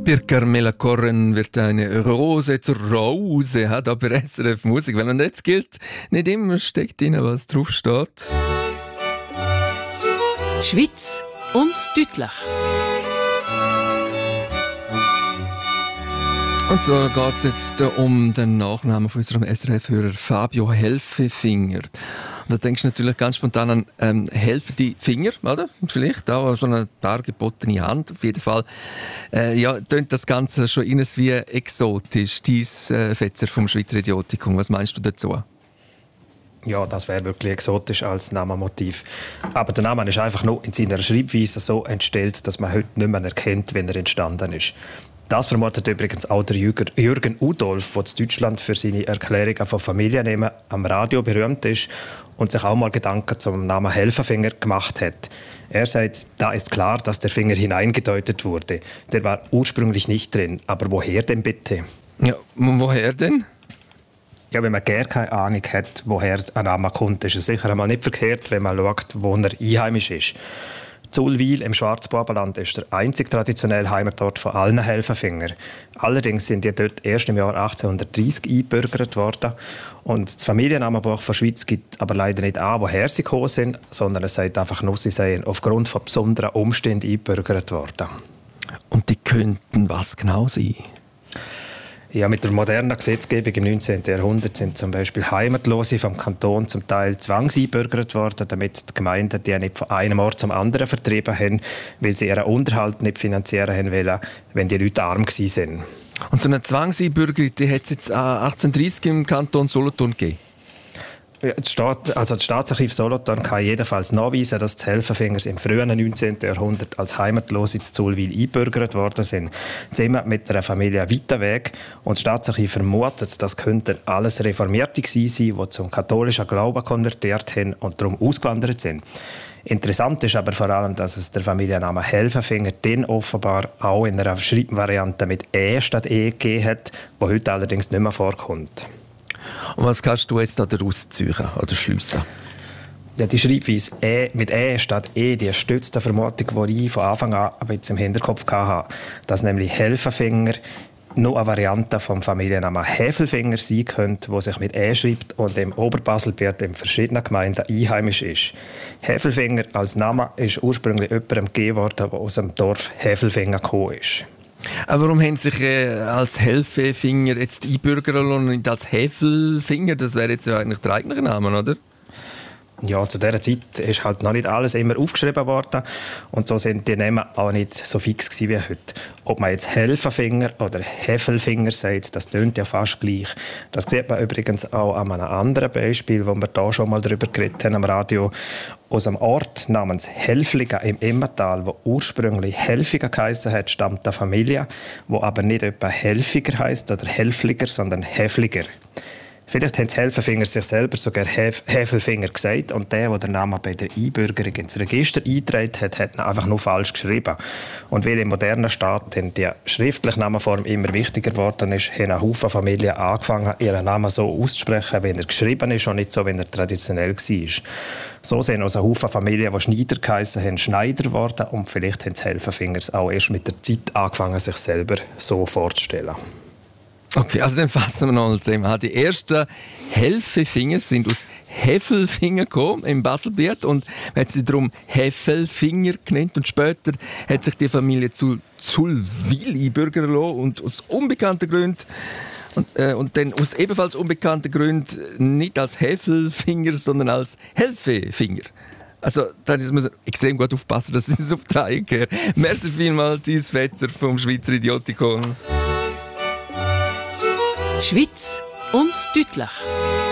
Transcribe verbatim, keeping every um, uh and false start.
Per Carmela Corren wird eine Rose zur Rose, hat aber S R F Musik. Wenn man jetzt gilt, nicht immer steckt ihnen was drauf steht. Schweiz und deutlich. Und so geht es jetzt um den Nachnamen von unserem S R F-Hörer Fabio Helfefinger. Und da denkst du natürlich ganz spontan an ähm, helfende Finger, oder? Und vielleicht auch so eine dargebotene Hand. Auf jeden Fall äh, ja, tönt das Ganze schon eines wie exotisch. Dies äh, Fetzer vom Schweizer Idiotikum. Was meinst du dazu? Ja, das wäre wirklich exotisch als Namenmotiv. Aber der Name ist einfach nur in seiner Schreibweise so entstellt, dass man heute nicht mehr erkennt, wenn er entstanden ist. Das vermutet übrigens auch der Jürgen Udolf, der in Deutschland für seine Erklärungen von Familiennamen am Radio berühmt ist und sich auch mal Gedanken zum Namen Helfefinger gemacht hat. Er sagt, da ist klar, dass der Finger hineingedeutet wurde. Der war ursprünglich nicht drin. Aber woher denn bitte? Ja, woher denn? Ja, wenn man gar keine Ahnung hat, woher ein Name kommt, ist es sicher einmal nicht verkehrt, wenn man schaut, wo er einheimisch ist. Zulwil im Schwarzbubenland ist der einzige traditionelle Heimatort von allen Helfefinger. Allerdings sind die dort erst im Jahr achtzehnhundertdreissig eingebürgert worden. Und das Familiennamenbuch der Schweiz gibt aber leider nicht an, woher sie gekommen sind, sondern es sagt einfach nur, sie seien aufgrund von besonderen Umständen eingebürgert worden. Und die könnten was genau sein? Ja, mit der modernen Gesetzgebung im neunzehnten Jahrhundert sind zum Beispiel Heimatlose vom Kanton zum Teil zwangseinbürgert worden, damit die Gemeinden die nicht von einem Ort zum anderen vertrieben haben, weil sie ihren Unterhalt nicht finanzieren haben wollen, wenn die Leute arm waren. Und so eine Zwangseinbürgerung, die hat es jetzt achtzehnhundertdreissig im Kanton Solothurn gegeben? Ja, das, Staat, also das Staatsarchiv Solothurn kann jedenfalls nachweisen, dass die Helfefingers im frühen neunzehnten Jahrhundert als Heimatlose zu Zulwil eingebürgert worden sind. Zusammen mit einer Familie weiter weg. Und das Staatsarchiv vermutet, das könnten alles Reformierte gewesen sein, die zum katholischen Glauben konvertiert haben und darum ausgewandert sind. Interessant ist aber vor allem, dass es der Familienname Helfefinger dann offenbar auch in einer Schreibvariante mit «e» statt «e» gegeben hat, die heute allerdings nicht mehr vorkommt. Und was kannst du jetzt daraus ziehen oder schliessen? Ja, die Schreibweise «e» mit «e» statt «e», die stützt die Vermutung, die ich von Anfang an ein bisschen im Hinterkopf hatte, dass nämlich Helfefinger nur eine Variante vom Familiennamen Häfelfinger sein könnte, wo sich mit «e» schreibt und im Oberbaselbiet in verschiedenen Gemeinden einheimisch ist. Häfelfinger als Name ist ursprünglich jemandem gegeben worden, der aus dem Dorf Häfelfinger gekommen ist. Aber warum haben Sie sich äh, als Helfefinger jetzt einbürgern und nicht als Häfelfinger? Das wäre jetzt ja eigentlich der eigentliche Name, oder? Ja, zu dieser Zeit ist halt noch nicht alles immer aufgeschrieben worden und so sind die Namen auch nicht so fix gewesen wie heute. Ob man jetzt Helfefinger oder Häfelfinger sagt, das tönt ja fast gleich. Das sieht man übrigens auch an einem anderen Beispiel, wo wir da schon mal darüber geredet haben am Radio. Aus einem Ort namens Helfligen im Emmental, wo ursprünglich Helfiger geheissen hat, stammt eine Familie, wo aber nicht etwa Helfiger heisst oder Helfliger, sondern Häfliger. Vielleicht haben die Helfefinger sich selber sogar Häfelfinger gesagt und der, der den Namen bei der Einbürgerung ins Register eingetragen hat, hat ihn einfach nur falsch geschrieben. Und weil im modernen Staat die schriftliche Namenform immer wichtiger geworden ist, haben ein Haufen Familien angefangen, ihren Namen so auszusprechen, wie er geschrieben ist und nicht so, wie er traditionell war. So sind aus einem Haufen Familien, die Schneider geheissen haben, Schneider geworden und vielleicht haben die Helfefingers auch erst mit der Zeit angefangen, sich selber so vorzustellen. Okay, also dann fassen wir noch mal zusammen. Die ersten Helfefinger sind aus Häfelfinger gekommen, im Baselbiet, und man hat sie darum Häfelfinger genannt. Und später hat sich die Familie zu Zulwil einbürgern lassen und aus unbekannten Gründen und, äh, und dann aus ebenfalls unbekannten Gründen nicht als Häfelfinger, sondern als Helfefinger. Also, da muss man extrem gut aufpassen, dass es auf die Reihe geht. Merci vielmals, Thies Fetzer vom Schweizer Idiotikum. Schweiz und deutlich.